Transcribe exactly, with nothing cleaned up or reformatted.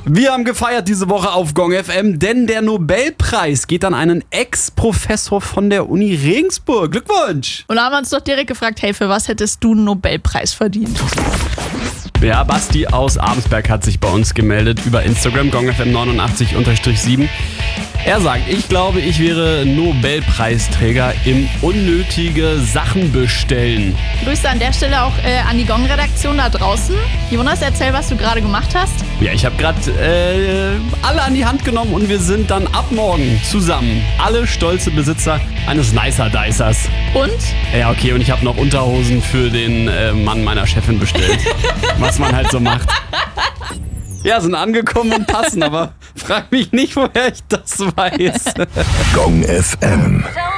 Wir haben gefeiert diese Woche auf Gong F M, denn der Nobelpreis geht an einen Ex-Professor von der Uni Regensburg. Glückwunsch! Und da haben wir uns doch direkt gefragt, hey, für was hättest du einen Nobelpreis verdient? Ja, Basti aus Abensberg hat sich bei uns gemeldet über Instagram, Gong F M neunundachtzig sieben. Er sagt, ich glaube, ich wäre Nobelpreisträger im unnötige Sachen bestellen. Grüße an der Stelle auch äh, an die Gong-Redaktion da draußen. Jonas, erzähl, was du gerade gemacht hast. Ja, ich habe gerade äh, alle an die Hand genommen und wir sind dann ab morgen zusammen alle stolze Besitzer eines Nicer Dicers. Und? Ja, okay, und ich habe noch Unterhosen für den äh, Mann meiner Chefin bestellt. Was man halt so macht. Ja, sind angekommen und passen, aber frag mich nicht, woher ich das weiß. Gong F M.